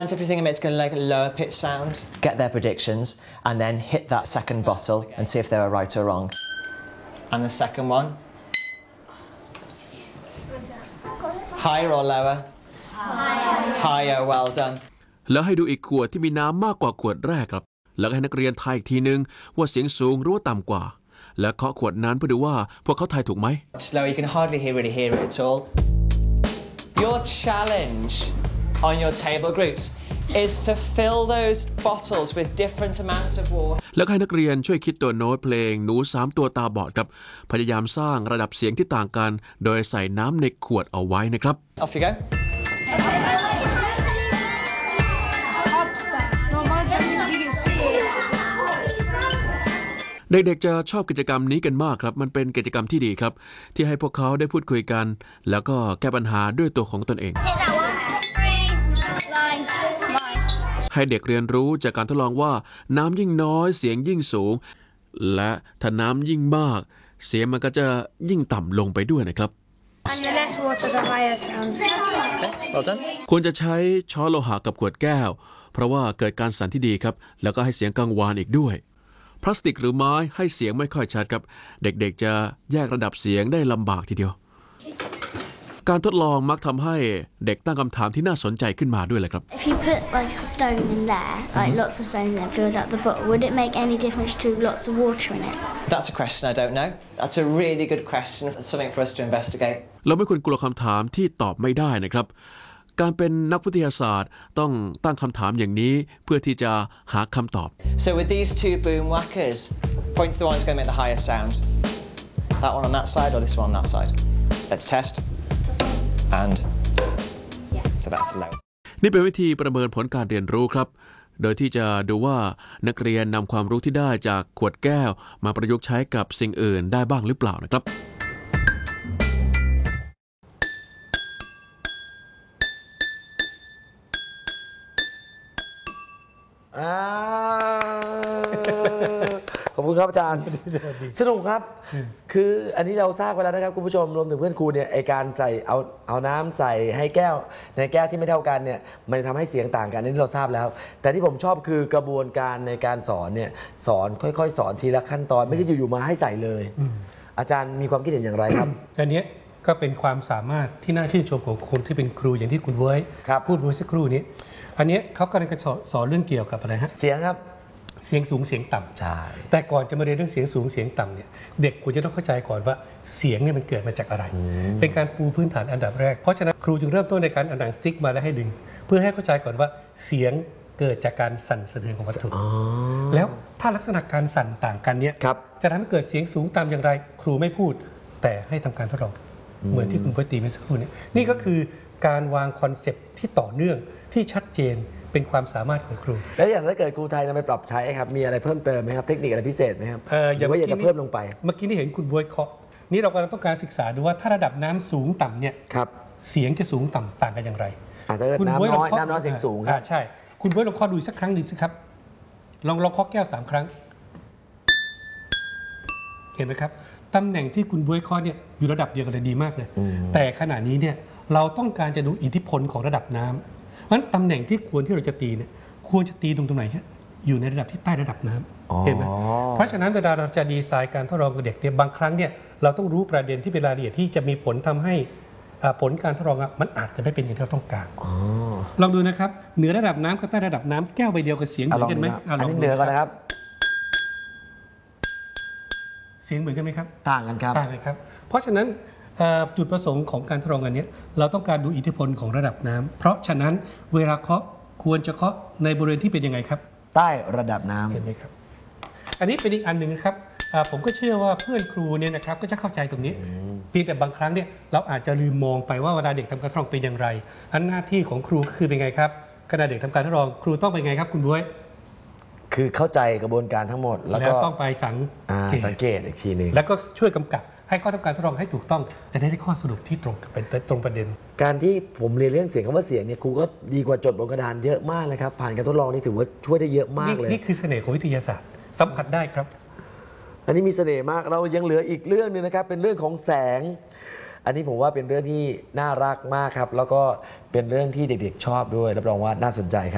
If you think it's going to like a lower pitch sound, get their predictions and then hit that second bottle and see if they were right or wrong. And the second one, higher or lower? Higher, well done. แล้วให้ดูอีกขวดที่มีน้ำมากกว่าขวดแรกครับแล้วให้นักเรียนทายอีกทีนึงว่าเสียงสูงหรือว่าต่ำกว่าและเคาะขวดนั้นเพื่อดูว่าพวกเขาทายถูกไหม Slow, you can hardly really hear it at all. Your challenge on your table groups is to fill those bottles with different amounts of water. แล้วให้นักเรียนช่วยคิดตัวโน้ตเพลงหนู3ตัวตาบอดครับพยายามสร้างระดับเสียงที่ต่างกันโดยใส่น้ำในขวดเอาไว้นะครับ Off you go. เด็กๆจะชอบกิจกรรมนี้กันมากครับมันเป็นกิจกรรมที่ดีครับที่ให้พวกเขาได้พูดคุยกันแล้วก็แก้ปัญหาด้วยตัวของตนเองให้เด็กเรียนรู้จากการทดลองว่าน้ำยิ่งน้อยเสียงยิ่งสูงและถ้าน้ำยิ่งมากเสียงมันก็จะยิ่งต่ำลงไปด้วยนะครับ Well done. ควรจะใช้ช้อนโลหะกับขวดแก้วเพราะว่าเกิดการสั่นที่ดีครับแล้วก็ให้เสียงกังวานอีกด้วยพลาสติกหรือไม้ให้เสียงไม่ค่อยชัดครับเด็กๆจะแยกระดับเสียงได้ลำบากทีเดียวการทดลองมักทำให้เด็กตั้งคำถามที่น่าสนใจขึ้นมาด้วยเลยครับ If you put like a stone in there, like lots of stones in there, filled up the bottle, would it make any difference to lots of water in it? That's a question I don't know. That's a really good question. It's something for us to investigate. เราไม่ควรกลัวคำถามที่ตอบไม่ได้นะครับการเป็นนักวิทยาศาสตร์ต้องตั้งคำถามอย่างนี้เพื่อที่จะหาคำตอบ So with these two boom whackers, point to the one that's going to make the highest sound. That one on that side or this one on that side. Let's test. And so that's the low. นี่เป็นวิธีประเมินผลการเรียนรู้ครับโดยที่จะดูว่านักเรียนนำความรู้ที่ได้จากขวดแก้วมาประยุกต์ใช้กับสิ่งอื่นได้บ้างหรือเปล่านะครับขอบคุณครับอาจารย์สนุกครับคืออันนี้เราทราบไปแล้วนะครับคุณผู้ชมรวมถึงเพื่อนครูเนี่ยไอการใส่เอาน้ำใส่ให้แก้วในแก้วที่ไม่เท่ากันเนี่ยมันทำให้เสียงต่างกันนี่เราทราบแล้วแต่ที่ผมชอบคือกระบวนการในการสอนเนี่ยสอนค่อยๆสอนทีละขั้นตอนไม่ใช่อยู่ๆมาให้ใส่เลยอาจารย์มีความคิดเห็นอย่างไรครับอันนี้ก็เป็นความสามารถที่น่าชื่นชมของคนที่เป็นครูอย่างที่คุณเว้ยพูดเมื่อสักครู่นี้อันนี้เขากำลังจะสอนเรื่องเกี่ยวกับอะไรฮะเสียงครับเสียงสูงเสียงต่ำใช่แต่ก่อนจะมาเรียนเรื่องเสียงสูงเสียงต่ำเนี่ยเด็กควรจะต้องเข้าใจก่อนว่าเสียงเนี่ยมันเกิดมาจากอะไรเป็นการปูพื้นฐานอันดับแรกเพราะฉะนั้นครูจึงเริ่มต้นในการเอาหนังสติ๊กมาแล้วให้ดึงเพื่อให้เข้าใจก่อนว่าเสียงเกิดจากการสั่นสะเทือนของวัตถุแล้วถ้าลักษณะการสั่นต่างกันเนี่ยจะทำให้เกิดเสียงสูงต่ำอย่างไรครูไม่พูดแต่ให้ทำการทดลองเหมือนที่คุณพ้อยตีเมื่อสักครู่นี้นี่ก็คือการวางคอนเซปต์ที่ต่อเนื่องที่ชัดเจนเป็นความสามารถของครูแล้วอย่างถ้าเกิดครูไทยนำไปปรับใช้ครับมีอะไรเพิ่มเติมไหมครับเทคนิคอะไรพิเศษไหมครับหรือว่าอยากจะเพิ่มลงไปเมื่อกี้ที่เห็นคุณบวยเคาะนี่เรากำลังต้องการศึกษาดูว่าถ้าระดับน้ำสูงต่ำเนี่ยเสียงจะสูงต่ำต่างกันอย่างไรคุณบวยน้อยเสียงสูงครับใช่คุณบวยลองเคาะดูสักครั้งดีสิครับลองเคาะแก้ว3ครั้งเห็นไหมครับตำแหน่งที่คุณบวยเคาะเนี่ยอยู่ระดับเดียวกันเลยดีมากเลยแต่ขณะนี้เนี่ยเราต้องการจะดูอิทธิพลของระดับน้ำเพราะฉะนั้นตำแหน่งที่ควรที่เราจะตีเนี่ยควรจะตีตรงไหนฮะอยู่ในระดับที่ใต้ระดับน้ำเห็นไหมเพราะฉะนั้นเวลาเราจะดีไซน์การทดลองกับเด็กเนี่ยบางครั้งเนี่ยเราต้องรู้ประเด็นที่เป็นรายละเอียดที่จะมีผลทำให้ผลการทดลองมันอาจจะไม่เป็นอย่างที่เราต้องการลองดูนะครับเหนือระดับน้ำกับใต้ระดับน้ำแก้วใบเดียวกับเสียงเหมือนกันไหมอันนี้เหนือกันนะครับเสียงเหมือนกันไหมครับต่างกันครับต่างกันครับเพราะฉะนั้นจุดประสงค์ของการทดลองอันนี้เราต้องการดูอิทธิพลของระดับน้ำเพราะฉะนั้นเวลาเคาะควรจะเคาะในบริเวณที่เป็นยังไงครับใต้ระดับน้ำเห็นไหมครับอันนี้เป็นอีกอันหนึ่งครับผมก็เชื่อว่าเพื่อนครูเนี่ยนะครับก็จะเข้าใจตรงนี้เพียงแต่บางครั้งเนี่ยเราอาจจะลืมมองไปว่าเวลาเด็กทำการทดลองเป็นอย่างไรอันหน้าที่ของครูก็คือเป็นไงครับขณะเด็กทำการทดลองครูต้องเป็นไงครับคุณบ๊วยคือเข้าใจกระบวนการทั้งหมดแล้วก็ต้องไปสังเกตอีกทีนึงแล้วก็ช่วยกำกับให้ข้อทำการทดลองให้ถูกต้องจะได้ข้อสรุปที่ตรงประเด็นการที่ผมเรียนเรื่องเสียงคำว่าเสียงเนี่ยครูก็ดีกว่าจดบนกระดานเยอะมากเลยครับผ่านการทดลองนี่ถือว่าช่วยได้เยอะมากเลยนี่คือเสน่ห์ของวิทยาศาสตร์สัมผัสได้ครับอันนี้มีเสน่ห์มากเรายังเหลืออีกเรื่องนึงนะครับเป็นเรื่องของแสงอันนี้ผมว่าเป็นเรื่องที่น่ารักมากครับแล้วก็เป็นเรื่องที่เด็กๆชอบด้วยรับรองว่าน่าสนใจครับ